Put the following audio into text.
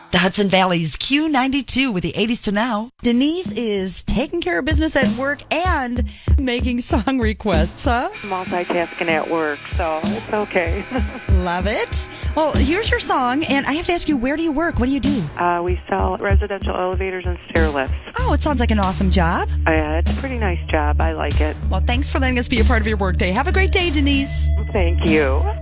The Hudson Valley's Q92 with the 80s to now. Denise is taking care of business at work and making song requests, huh? Multitasking at work, so it's okay. Love it. Well, here's your song, and I have to ask you, where do you work? What do you do? We sell residential elevators and stair lifts. Oh, it sounds like an awesome job. It's a pretty nice job. I like it. Well, thanks for letting us be a part of your workday. Have a great day, Denise. Thank you.